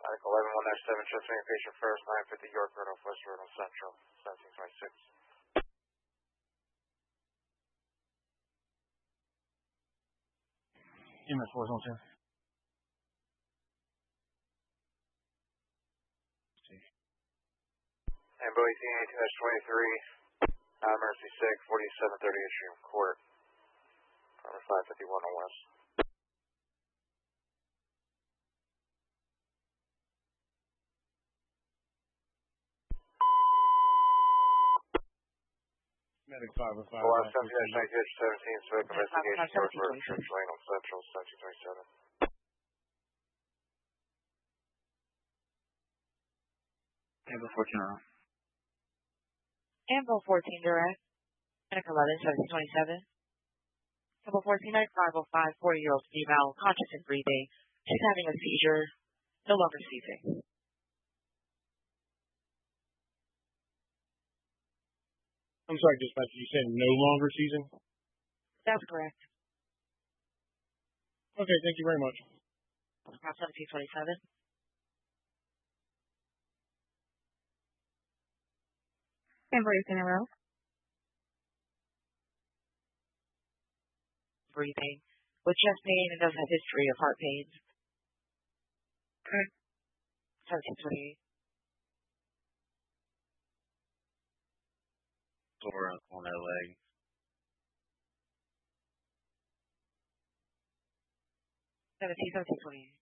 Medical 11197, chest pain patient first, 950 York Road, West Road, Central, 1726. EMS 410. Ambulance 18-23, Emergency 6, 4738 Stream Court, number 551 on West. Medic 505. Last 17-17, smoke investigation, York Road, Church Lane on Central, 1727. Amber 14 around. Amber 14 direct. Medic 11, 1727. Couple 14 Medic 505, 40-year-old female, conscious and breathing. She's having a seizure, no longer seizing. I'm sorry, dispatcher, you said no longer seizing? That's correct. Okay, thank you very much. 1727. Amber 18 in a row. Breathing. With chest pain and does have history of heart pains. Okay. 1728. Sore on that leg. 1728.